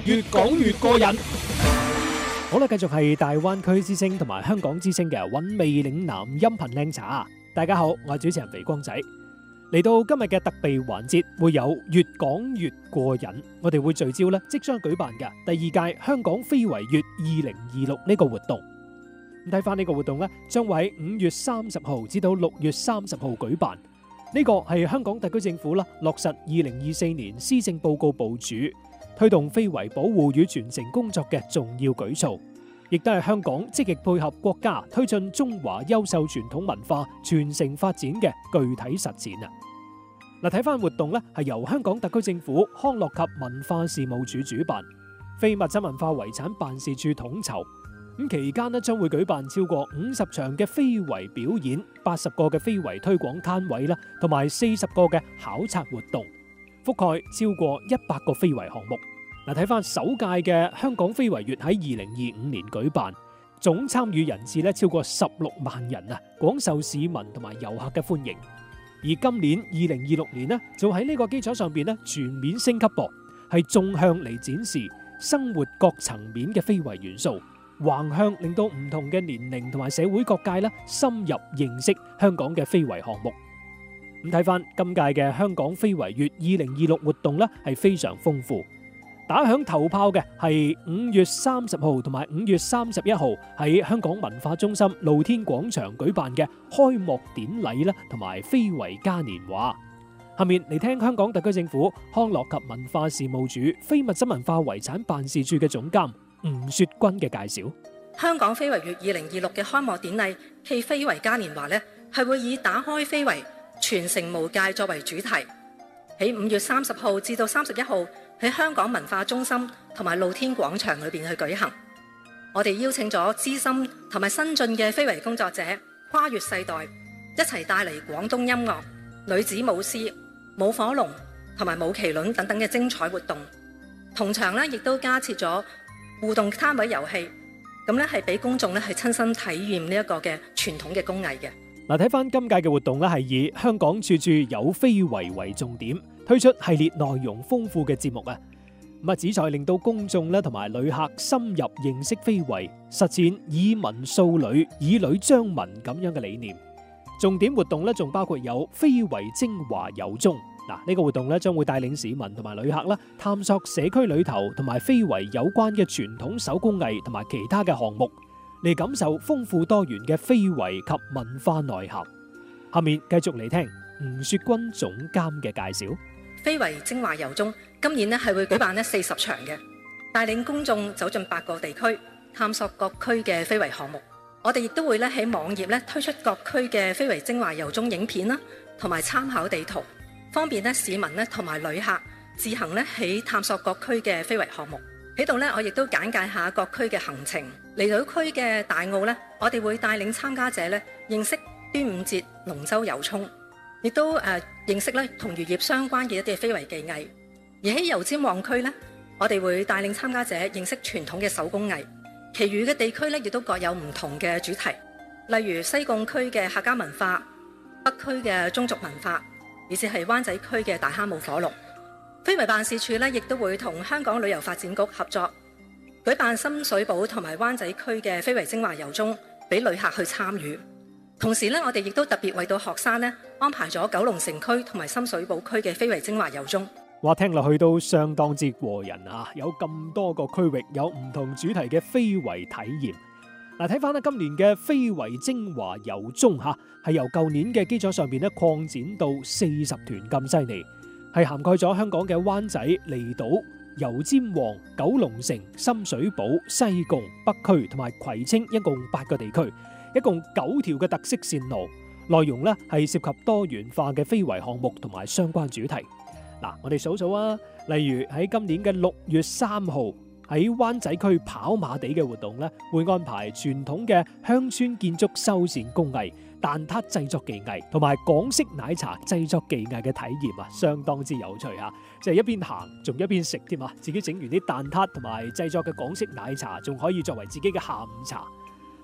越講越過癮。好啦，繼續係大灣區之聲同埋香港之聲嘅韻味嶺南音頻靚茶。大家好，我係主持人肥光仔。嚟到今日嘅特備環節，會有越講越過癮。我哋會聚焦即將舉辦嘅第二屆香港非遺月2026呢個活動。睇翻呢個活動將會喺5月30號至到6月30號舉辦。呢個係香港特區政府落實2024年施政報告部署，推動非遺保護與傳承工作嘅重要舉措，亦都係香港積極配合國家推進中華優秀傳統文化傳承發展嘅具體實踐啊！嗱，睇翻活動係由香港特區政府康樂及文化事務署主辦，非物質文化遺產辦事處統籌。咁期間將會舉辦超過50場嘅非遺表演，80個嘅非遺推廣攤位同埋40個嘅考察活動，覆蓋超過100個非遺項目。嗱，睇翻首屆嘅香港非遺月喺2025年舉辦，總參與人次超過16萬人啊，廣受市民同埋遊客嘅歡迎。而今年2026年就喺呢個基礎上邊全面升級噃，係縱向嚟展示生活各層面嘅非遺元素。橫向令到唔同嘅年齡同埋社會各界深入認識香港嘅非遺項目。咁睇翻今屆嘅香港非遺月2026活動係非常豐富。打響頭炮嘅係5月30號同埋5月31號喺香港文化中心露天廣場舉辦嘅開幕典禮同埋非遺嘉年華。下面嚟聽香港特區政府康樂及文化事務署非物質文化遺產辦事處嘅總監吳雪君嘅介紹。 香港非遺月2026嘅開幕典禮暨非遺嘉年華係會以打開非遺傳承無界作為主題，喺5月30號至到31號喺香港文化中心同埋露天廣場裏邊去舉行。我哋邀請咗資深同埋新進嘅非遺工作者，跨越世代，一齊帶嚟廣東音樂、女子舞獅、舞火龍同埋舞麒麟等等嘅精彩活動。同場亦都加設咗互動攤位遊戲，咁係俾公眾係親身體驗呢一個嘅傳統嘅工藝嘅。 嗱，睇翻今屆嘅活動係以香港處處有非遺為重點，推出系列內容豐富嘅節目啊！旨在令到公眾同埋旅客深入認識非遺，實踐以文塑女、以女彰文咁樣嘅理念。重點活動仲包括有非遺精華遊蹤。呢個活動將會帶領市民同埋旅客探索社區裏頭同埋非遺有關嘅傳統手工藝同埋其他嘅項目，嚟感受豐富多元嘅非遺及文化內涵。下面繼續嚟聽吳雪君總監嘅介紹。 非遺精華遊蹤今年係會舉辦40場嘅，帶領公眾走進8個地區，探索各區嘅非遺項目。我哋亦都會喺網頁推出各區嘅非遺精華遊蹤影片啦，同埋參考地圖，方便市民同埋旅客自行喺探索各區嘅非遺項目。喺度我亦都簡介下各區嘅行程。嚟到區嘅大澳我哋會帶領參加者認識端午節龍舟遊涌，亦都認識同漁業相關嘅一啲非遺技藝。而喺油尖旺區我哋會帶領參加者認識傳統嘅手工藝。其餘嘅地區亦都各有唔同嘅主題，例如西貢區嘅客家文化、北區嘅宗族文化，以至係灣仔區嘅大坑舞火龍。非遺辦事處亦都會同香港旅遊發展局合作，舉辦深水埗同埋灣仔區嘅非遺精華遊蹤，俾旅客去參與。同時我哋亦都特別為到學生安排咗九龍城區同埋深水埗區嘅非遺精華遊蹤。 話聽落去都相當之過癮啊！有咁多個區域，有唔同主題嘅非遺體驗。睇翻今年嘅非遺精華遊蹤係由舊年嘅基礎上邊擴展到40團咁犀利，係涵蓋咗香港嘅灣仔、離島、油尖旺、九龍城、深水埗、西貢、北區同埋葵青，一共8個地區，一共9條嘅特色線路。內容係涉及多元化嘅非遺項目同埋相關主題。我哋數數啊，例如喺今年嘅6月3號喺灣仔區跑馬地嘅活動會安排傳統嘅鄉村建築修繕工藝、蛋撻製作技藝同埋港式奶茶製作技藝嘅體驗啊，相當之有趣啊！即係一邊行仲一邊食添啊，自己整完啲蛋撻同埋製作嘅港式奶茶，仲可以作為自己嘅下午茶。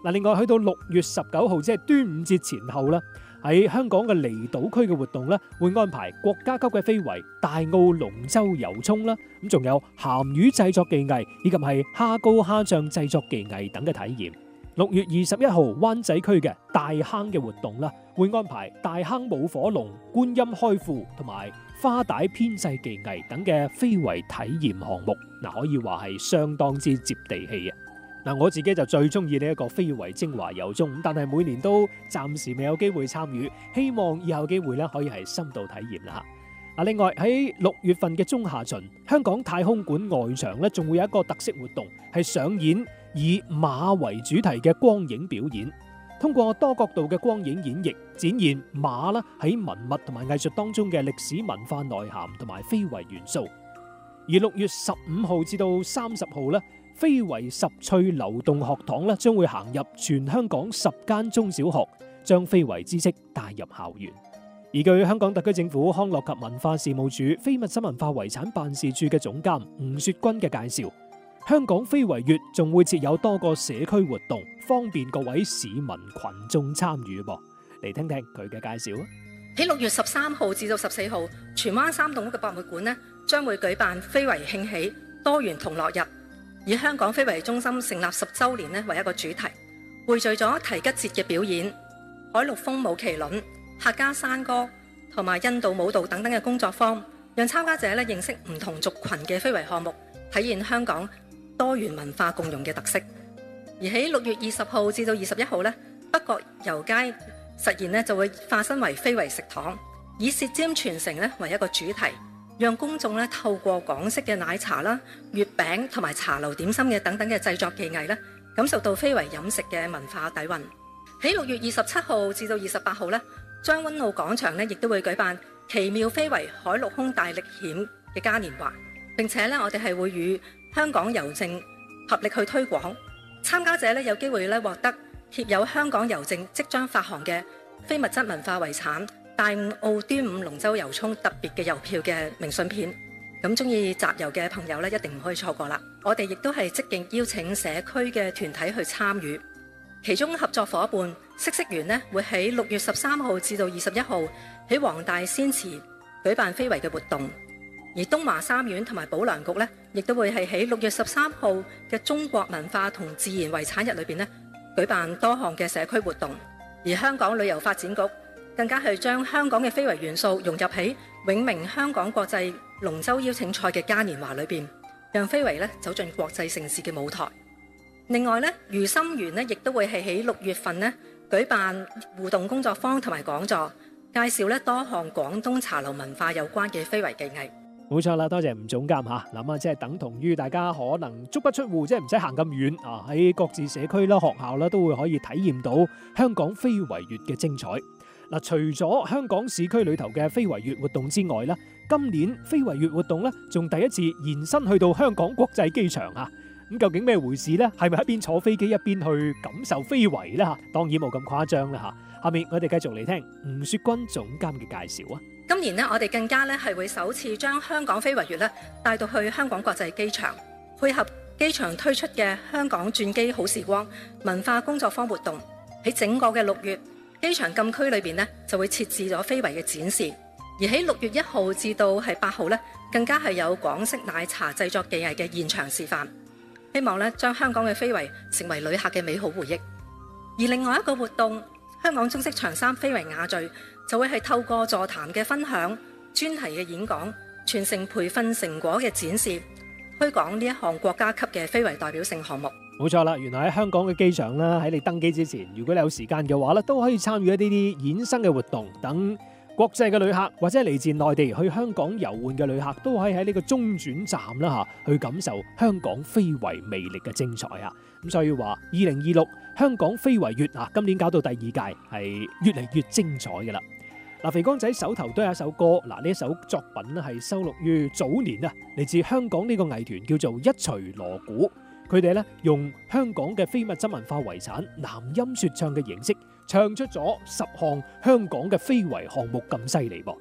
另外去到6月19號，即係端午節前後啦，喺香港嘅離島區嘅活動咧，會安排國家級嘅非遺大澳龍舟遊涌啦，咁仲有鹹魚製作技藝以及係蝦膏蝦醬製作技藝等嘅體驗。6月21號，灣仔區嘅大坑嘅活動啦，會安排大坑舞火龍、觀音開庫同埋花帶編製技藝等嘅非遺體驗項目，可以話係相當之接地氣啊！我自己就最中意呢一個非遺精華遊涌，但係每年都暫時未有機會參與，希望以後機會咧可以係深度體驗啦。另外喺6月份嘅中下旬，香港太空館外場咧仲會有一個特色活動，係上演以馬為主題嘅光影表演，通過多角度嘅光影演繹，展現馬啦喺文物同埋藝術當中嘅歷史文化內涵同埋非遺元素。而6月15號至到30號咧，非遺十趣流動學堂咧將會行入全香港10間中小學，將非遺知識帶入校園。而據香港特區政府康樂及文化事務署非物質文化遺產辦事處嘅總監吳雪君嘅介紹，香港非遺月仲會設有多個社區活動，方便各位市民群眾參與噃。嚟聽聽佢嘅介紹啊！ 喺6月13號至到14號，荃灣3棟屋嘅博物館呢將會舉辦非遺慶喜多元同樂日，以香港非遺中心成立10週年呢為一個主題，匯聚咗提吉節嘅表演、海陸豐舞麒麟、客家山歌同埋印度舞蹈等等嘅工作坊，讓參加者呢認識唔同族群嘅非遺項目，體現香港多元文化共融嘅特色。而喺6月20號至到21號呢，北角油街實現呢就會化身為非遺食堂，以舌尖傳承呢為一個主題，讓公眾呢透過港式嘅奶茶啦、月餅同埋茶樓點心嘅等等嘅製作技藝呢，感受到非遺飲食嘅文化底蘊。喺6月27號至到28號呢，將軍澳廣場呢亦都會舉辦奇妙非遺海陸空大歷險嘅嘉年華，並且呢我哋係會與香港郵政合力去推廣，參加者呢有機會呢獲得貼有香港郵政即將發行嘅非物質文化遺產大澳端午龍舟遊涌特別嘅郵票嘅明信片。咁中意集郵嘅朋友呢，一定唔可以錯過啦！我哋亦都係積極邀請社區嘅團體去參與，其中合作伙伴嗇色園呢會喺6月13號至到21號喺黃大仙祠舉辦非遺嘅活動，而東華三院同埋保良局呢，亦都會係喺6月13號嘅中國文化同自然遺產日裏邊呢舉辦多項嘅社區活動，而香港旅遊發展局更加係將香港嘅非遺元素融入喺永明香港國際龍舟邀請賽嘅嘉年華裏邊，讓非遺呢走進國際盛事嘅舞台。另外呢，如心園呢亦都會係喺6月份呢舉辦互動工作坊同埋講座，介紹呢多項廣東茶樓文化有關嘅非遺技藝。 冇錯啦，多謝吳總監嚇。嗱即係等同於大家可能足不出戶，即係唔使行咁遠啊，喺各自社區啦、學校啦，都會可以體驗到香港非遺月嘅精彩。除咗香港市區裏頭嘅非遺月活動之外啦，今年非遺月活動咧，仲第一次延伸去到香港國際機場啊！咁究竟咩回事呢？係咪一邊坐飛機一邊去感受非遺呢？當然冇咁誇張啦嚇。下面我哋繼續嚟聽吳雪君總監嘅介紹啊！ 今年呢，我哋更加咧係會首次將香港非遺月咧帶到去香港國際機場，配合機場推出嘅香港轉機好時光文化工作坊活動，喺整個嘅6月，機場禁區裏邊呢就會設置咗非遺嘅展示，而喺6月1號至到8號呢，更加係有港式奶茶製作技藝嘅現場示範，希望呢將香港嘅非遺成為旅客嘅美好回憶。而另外一個活動，香港中式長衫非遺雅聚就會係透過座談嘅分享、專題嘅演講、傳承培訓成果嘅展示，推廣呢一項國家級嘅非遺代表性項目。 冇錯啦，原來喺香港嘅機場啦，喺你登機之前，如果你有時間嘅話咧，都可以參與一啲衍生嘅活動，等國際嘅旅客或者嚟自內地去香港遊玩嘅旅客，都可以喺呢個中轉站啦去感受香港非遺魅力嘅精彩啊！咁所以話2026香港非遺月啊，今年搞到第2屆，係越嚟越精彩噶啦。肥光仔手頭都有一首歌，呢一首作品咧係收錄於早年啊，嚟自香港呢個藝團叫做一錘鑼鼓。佢哋咧用香港嘅非物質文化遺產南音說唱嘅形式，唱出咗10項香港嘅非遺項目咁犀利噃。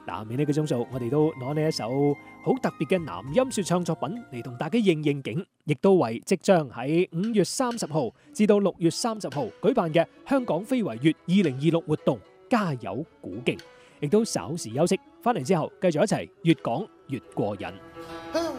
下面呢個鐘數，我哋都攞呢一首好特別嘅男音說唱作品嚟同大家應應景，亦都為即將喺5月30號至到6月30號舉辦嘅香港非遺月2026活動加油鼓勁，亦都稍時休息，翻嚟之後繼續一齊越講越過癮。